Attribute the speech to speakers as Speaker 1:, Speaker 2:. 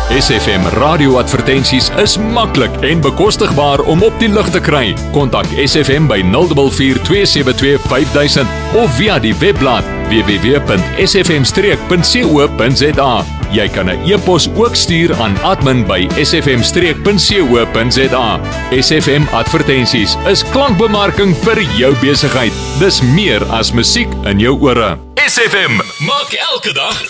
Speaker 1: SFM radioadvertensies is maklik en bekostigbaar om op die lug te kry. Kontak SFM by 044 272 5000 of via die webblad www.sfm-streek.co.za. Jy kan 'n e-pos ook stuur aan admin@sfm-streek.co.za. SFM Advertensies is klankbemarking vir jou besigheid. Dis meer as musiek in jou ore. SFM maak elke dag